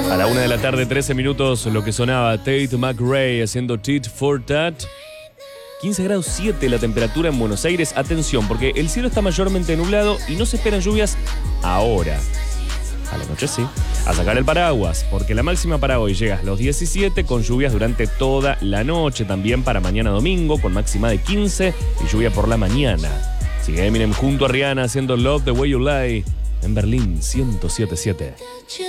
A la 1 de la tarde, 13 minutos, lo que sonaba Tate McRae haciendo Tit for Tat. 15 grados 7 la temperatura en Buenos Aires. Atención, porque el cielo está mayormente nublado y no se esperan lluvias ahora. A la noche sí. A sacar el paraguas, porque la máxima para hoy llega a los 17 con lluvias durante toda la noche. También para mañana domingo con máxima de 15 y lluvia por la mañana. Sigue Eminem junto a Rihanna haciendo Love the Way You Lie en Berlín 107.7.